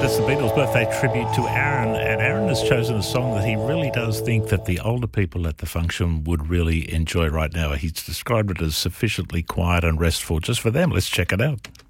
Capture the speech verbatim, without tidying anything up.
It's the Beatles' birthday tribute to Aaron, and Aaron has chosen a song that he really does think that the older people at the function would really enjoy right now. He's described it as sufficiently quiet and restful just for them. Let's check it out.